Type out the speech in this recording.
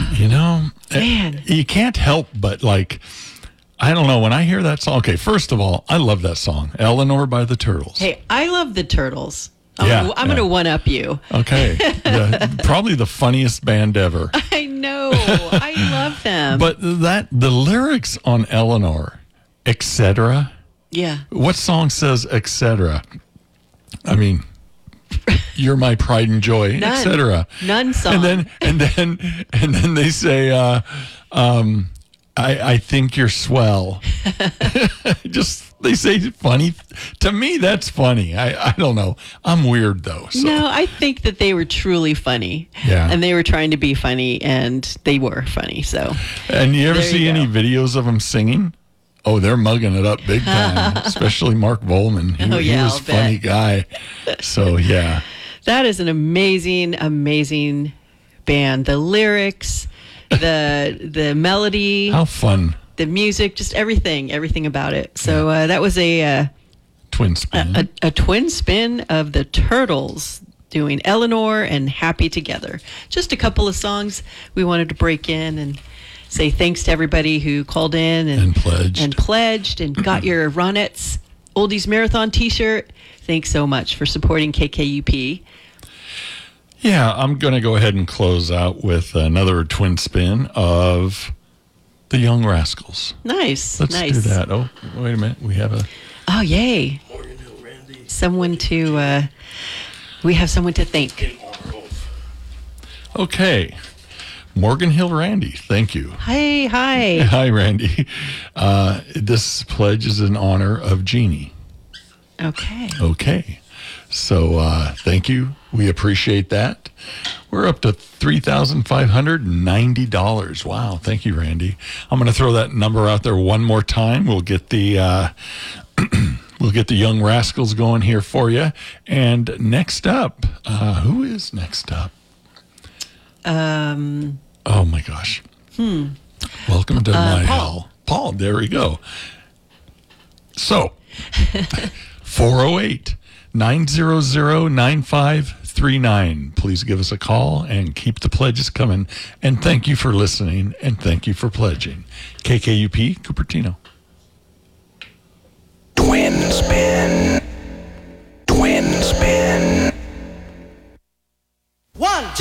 You know, Man. you can't help but like, I don't know, when I hear that song. Okay, first of all, I love that song, Eleanor by the Turtles. Hey, I love the Turtles. Yeah, I'm going to one-up you. Okay, probably the funniest band ever. I know. I love them. But the lyrics on Eleanor, etc. Yeah. What song says etc.? I mean, you're my pride and joy, None. etc. None song. And then they say, I think you're swell. They say funny. To me, that's funny. I don't know. I'm weird though. So. No, I think that they were truly funny. Yeah. And they were trying to be funny, and they were funny. So. And you ever There you see any go. videos of them singing? Oh, they're mugging it up big time. Especially Mark Volman. He was I'll a funny bet. guy. So yeah. That is an amazing, amazing band. The lyrics, the melody, How fun. the music, just everything about it. So that was a Twin spin. twin spin of the Turtles doing Eleanor and Happy Together. Just a couple of songs we wanted to break in and say thanks to everybody who called in And pledged. and got your Ronettes Oldies Marathon t-shirt. Thanks so much for supporting KKUP. Yeah, I'm going to go ahead and close out with another twin spin of the Young Rascals. Nice. Let's nice. do that. Oh, wait a minute. We have a... Oh, yay. We have someone to thank. Okay. Morgan Hill Randy, thank you. Hi. Hi, Randy. This pledge is in honor of Jeannie. Okay. Okay. So thank you. We appreciate that. We're up to $3,590. Wow. Thank you, Randy. I'm going to throw that number out there one more time. We'll get the we'll get the Young Rascals going here for you. And next up, who is next up? Oh my gosh. Welcome to my Paul. hell. Paul, there we go. So 408-900-9539. Please give us a call and keep the pledges coming. And thank you for listening and thank you for pledging. KKUP, Cupertino. Twin Spin.